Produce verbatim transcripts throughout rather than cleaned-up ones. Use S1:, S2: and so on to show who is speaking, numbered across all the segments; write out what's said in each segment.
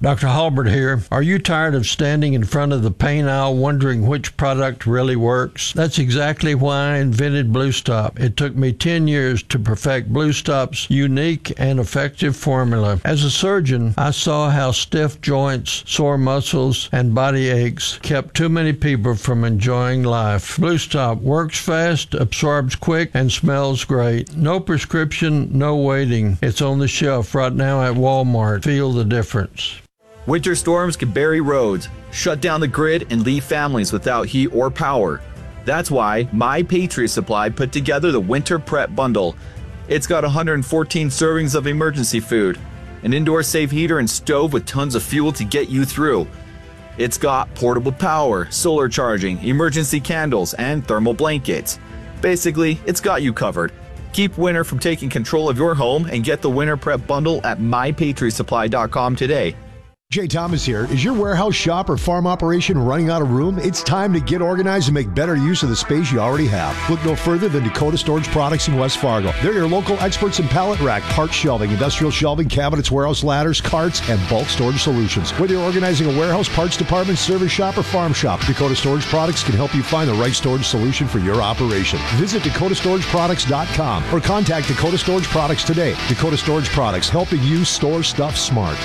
S1: Doctor Halbert here. Are you tired of standing in front of the pain aisle wondering which product really works? That's exactly why I invented Blue Stop. It took me ten years to perfect Blue Stop's unique and effective formula. As a surgeon, I saw how stiff joints, sore muscles, and body aches kept too many people from enjoying life. Blue Stop works fast, absorbs quick, and smells great. No prescription, no waiting. It's on the shelf right now at Walmart. Feel the difference.
S2: Winter storms can bury roads, shut down the grid, and leave families without heat or power. That's why My Patriot Supply put together the Winter Prep Bundle. It's got one hundred fourteen servings of emergency food, an indoor safe heater and stove with tons of fuel to get you through. It's got portable power, solar charging, emergency candles, and thermal blankets. Basically, it's got you covered. Keep winter from taking control of your home and get the Winter Prep Bundle at my patriot supply dot com today.
S3: Jay Thomas here. Is your warehouse, shop, or farm operation running out of room? It's time to get organized and make better use of the space you already have. Look no further than Dakota Storage Products in West Fargo. They're your local experts in pallet rack, part shelving, industrial shelving, cabinets, warehouse ladders, carts, and bulk storage solutions. Whether you're organizing a warehouse, parts department, service shop, or farm shop, Dakota Storage Products can help you find the right storage solution for your operation. Visit dakota storage products dot com or contact Dakota Storage Products today. Dakota Storage Products, helping you store stuff smart.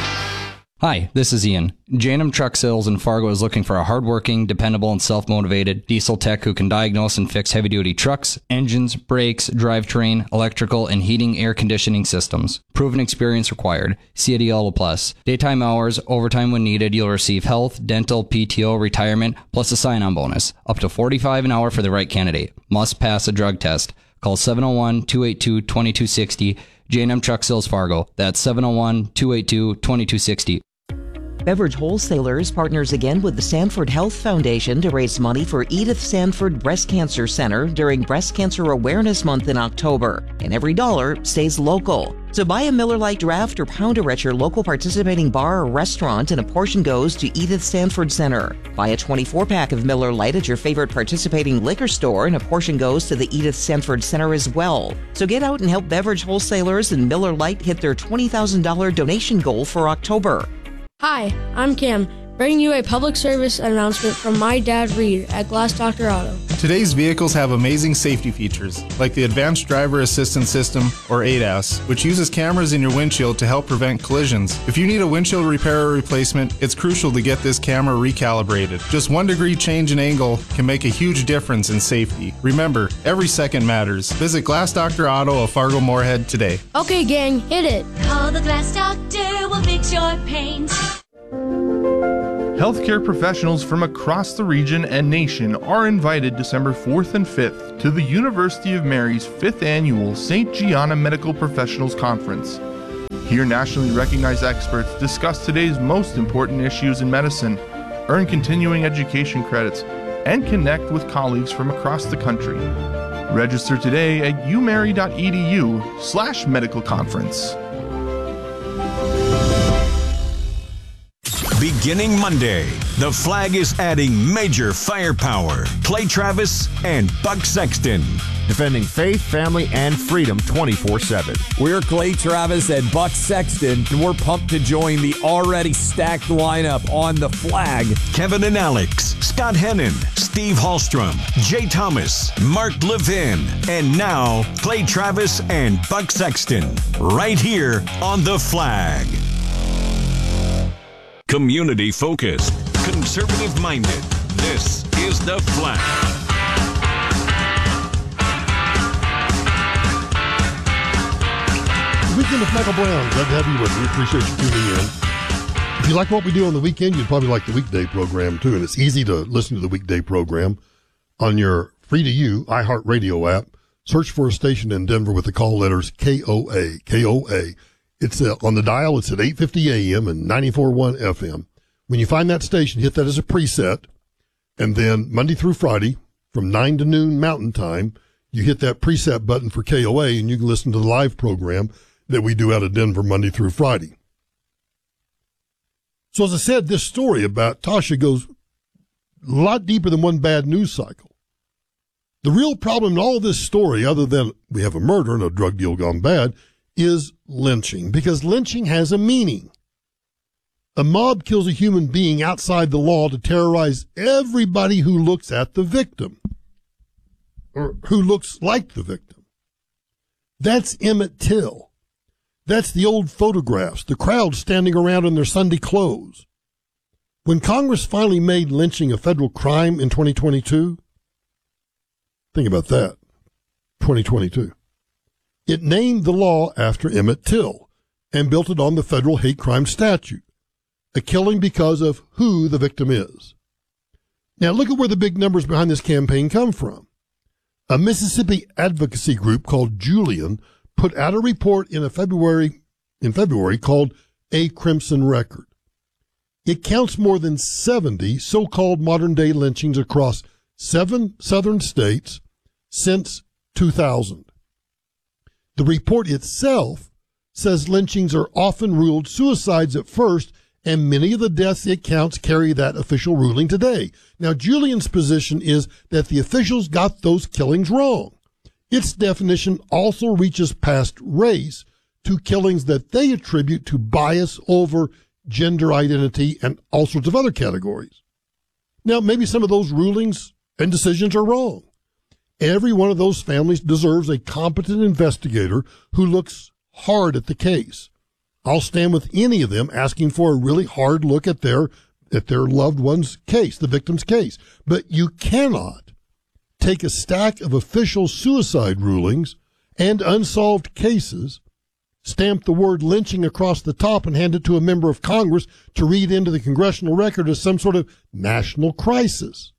S4: Hi, this is Ian. J and M Truck Sales in Fargo is looking for a hardworking, dependable, and self-motivated diesel tech who can diagnose and fix heavy-duty trucks, engines, brakes, drivetrain, electrical, and heating air conditioning systems. Proven experience required. C A D L Plus. Daytime hours, overtime when needed. You'll receive health, dental, P T O, retirement, plus a sign-on bonus. Up to forty-five dollars an hour for the right candidate. Must pass a drug test. Call seven oh one, two eight two, two two six oh. J and M Truck Sales Fargo. That's seven oh one, two eight two, two two six oh.
S5: Beverage Wholesalers partners again with the Sanford Health Foundation to raise money for Edith Sanford Breast Cancer Center during Breast Cancer Awareness Month in October. And every dollar stays local. So buy a Miller Lite draft or pounder at your local participating bar or restaurant and a portion goes to Edith Sanford Center. Buy a twenty-four pack of Miller Lite at your favorite participating liquor store and a portion goes to the Edith Sanford Center as well. So get out and help Beverage Wholesalers and Miller Lite hit their twenty thousand dollars donation goal for October.
S6: Hi, I'm Cam, bringing you a public service announcement from my dad Reed at Glass Doctor Auto.
S7: Today's vehicles have amazing safety features, like the Advanced Driver Assistance System, or A D A S, which uses cameras in your windshield to help prevent collisions. If you need a windshield repair or replacement, it's crucial to get this camera recalibrated. Just one degree change in angle can make a huge difference in safety. Remember, every second matters. Visit Glass Doctor Auto of Fargo Moorhead today.
S6: Okay, gang, hit it.
S8: Call the Glass Doctor, we'll fix your paint.
S9: Healthcare professionals from across the region and nation are invited December fourth and fifth to the University of Mary's fifth Annual Saint Gianna Medical Professionals Conference. Here, nationally recognized experts discuss today's most important issues in medicine, earn continuing education credits, and connect with colleagues from across the country. Register today at umary.edu slash medical conference.
S10: Beginning Monday, the Flag is adding major firepower. Clay Travis and Buck Sexton.
S11: Defending faith, family, and freedom twenty-four seven.
S12: We're Clay Travis and Buck Sexton, and we're pumped to join the already stacked lineup on the Flag.
S10: Kevin and Alex, Scott Hennon, Steve Hallstrom, Jay Thomas, Mark Levin, and now Clay Travis and Buck Sexton, right here on the Flag. Community focused, conservative minded. This is the Flag.
S13: Weekend with Michael Brown. Glad to have you with me. Appreciate you tuning in. If you like what we do on the weekend, you'd probably like the weekday program too. And it's easy to listen to the weekday program on your free to you iHeartRadio app. Search for a station in Denver with the call letters K O A, K O A. It's uh, on the dial. It's at eight fifty A M and ninety-four point one F M. When you find that station, hit that as a preset. And then Monday through Friday from nine to noon Mountain Time, you hit that preset button for K O A and you can listen to the live program that we do out of Denver Monday through Friday. So as I said, this story about Tasha goes a lot deeper than one bad news cycle. The real problem in all of this story, other than we have a murder and a drug deal gone bad, is lynching, because lynching has a meaning. A mob kills a human being outside the law to terrorize everybody who looks at the victim or who looks like the victim. That's Emmett Till. That's the old photographs, the crowd standing around in their Sunday clothes. When Congress finally made lynching a federal crime in twenty twenty-two, think about that, twenty twenty-two, it named the law after Emmett Till and built it on the federal hate crime statute, a killing because of who the victim is. Now look at where the big numbers behind this campaign come from. A Mississippi advocacy group called Julian put out a report in a February in February called A Crimson Record. It counts more than seventy so-called modern-day lynchings across seven southern states since two thousand. The report itself says lynchings are often ruled suicides at first, and many of the deaths it counts carry that official ruling today. Now, Julian's position is that the officials got those killings wrong. Its definition also reaches past race to killings that they attribute to bias over gender identity and all sorts of other categories. Now, maybe some of those rulings and decisions are wrong. Every one of those families deserves a competent investigator who looks hard at the case. I'll stand with any of them asking for a really hard look at their at their loved one's case, the victim's case. But you cannot take a stack of official suicide rulings and unsolved cases, stamp the word lynching across the top, and hand it to a member of Congress to read into the congressional record as some sort of national crisis.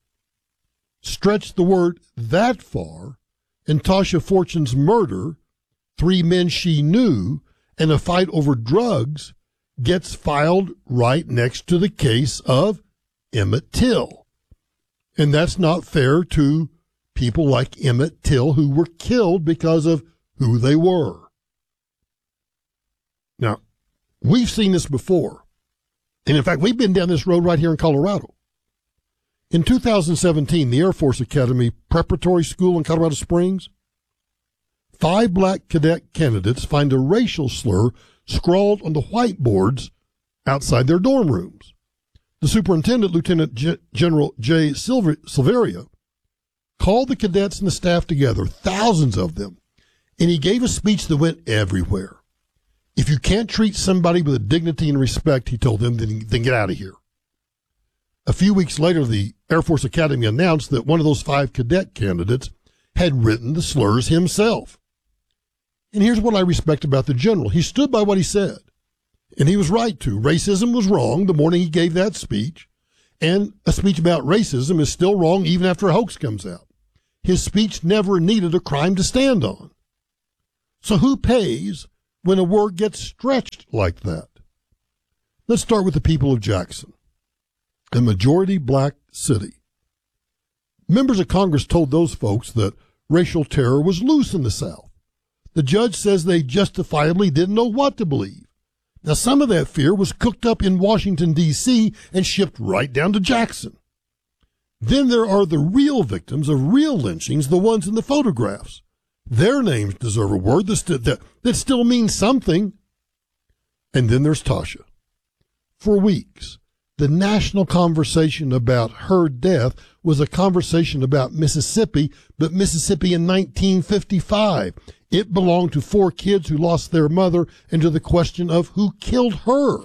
S13: Stretch the word that far, and Tasha Fortune's murder, three men she knew, and a fight over drugs gets filed right next to the case of Emmett Till. And that's not fair to people like Emmett Till who were killed because of who they were. Now, we've seen this before. And in fact, we've been down this road right here in Colorado. In two thousand seventeen, the Air Force Academy Preparatory School in Colorado Springs, five black cadet candidates find a racial slur scrawled on the whiteboards outside their dorm rooms. The superintendent, Lieutenant G- General Jay Silver- Silveria, called the cadets and the staff together, thousands of them, and he gave a speech that went everywhere. If you can't treat somebody with dignity and respect, he told them, then, then get out of here. A few weeks later, the Air Force Academy announced that one of those five cadet candidates had written the slurs himself. And here's what I respect about the general. He stood by what he said, and he was right to. Racism was wrong the morning he gave that speech, and a speech about racism is still wrong even after a hoax comes out. His speech never needed a crime to stand on. So who pays when a word gets stretched like that? Let's start with the people of Jackson, a majority black city. Members of Congress told those folks that racial terror was loose in the South. The judge says they justifiably didn't know what to believe. Now, some of that fear was cooked up in Washington, D C and shipped right down to Jackson. Then there are the real victims of real lynchings, the ones in the photographs. Their names deserve a word that, st- that, that still means something. And then there's Tasha. For weeks, the national conversation about her death was a conversation about Mississippi, but Mississippi in nineteen fifty-five. It belonged to four kids who lost their mother and to the question of who killed her.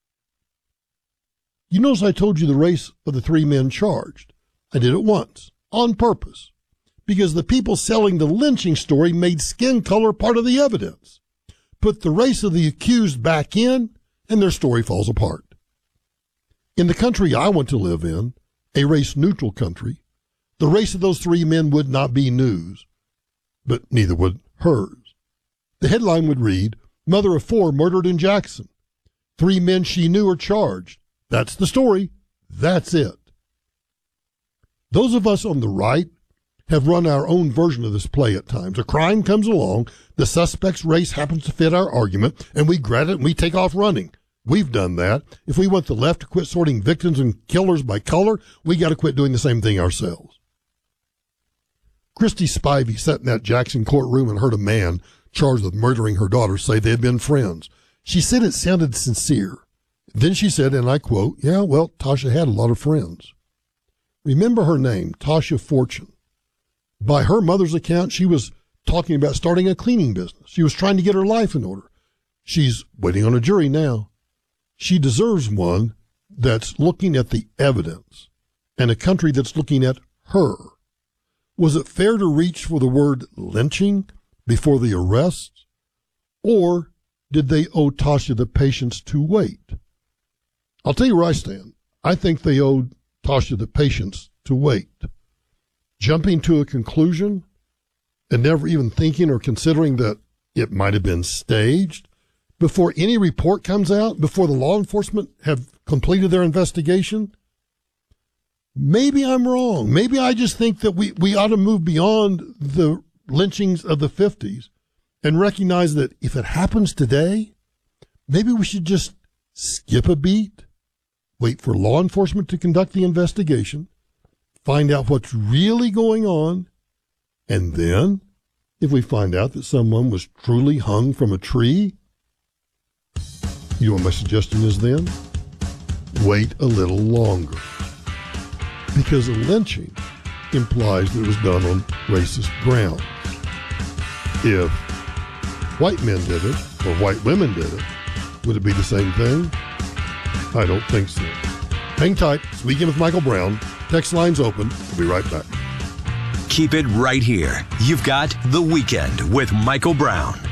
S13: You notice I told you the race of the three men charged. I did it once, on purpose, because the people selling the lynching story made skin color part of the evidence. Put the race of the accused back in, and their story falls apart. In the country I want to live in, a race-neutral country, the race of those three men would not be news, but neither would hers. The headline would read, "Mother of four murdered in Jackson. Three men she knew are charged." That's the story. That's it. Those of us on the right have run our own version of this play at times. A crime comes along, the suspect's race happens to fit our argument, and we grab it and we take off running. We've done that. If we want the left to quit sorting victims and killers by color, we got to quit doing the same thing ourselves. Christy Spivey sat in that Jackson courtroom and heard a man charged with murdering her daughter say they had been friends. She said it sounded sincere. Then she said, and I quote, yeah, well, Tasha had a lot of friends. Remember her name, Tasha Fortune. By her mother's account, she was talking about starting a cleaning business. She was trying to get her life in order. She's waiting on a jury now. She deserves one that's looking at the evidence and a country that's looking at her. Was it fair to reach for the word lynching before the arrest? Or did they owe Tasha the patience to wait? I'll tell you where I stand. I think they owed Tasha the patience to wait. Jumping to a conclusion and never even thinking or considering that it might have been staged before any report comes out, before the law enforcement have completed their investigation. Maybe I'm wrong. Maybe I just think that we, we ought to move beyond the lynchings of the fifties and recognize that if it happens today, maybe we should just skip a beat, wait for law enforcement to conduct the investigation, find out what's really going on, and then, if we find out that someone was truly hung from a tree, you know what my suggestion is then? Wait a little longer. Because a lynching implies that it was done on racist grounds. If white men did it, or white women did it, would it be the same thing? I don't think so. Hang tight. It's Weekend with Michael Brown. Text line's open. We'll be right back.
S10: Keep it right here. You've got The Weekend with Michael Brown.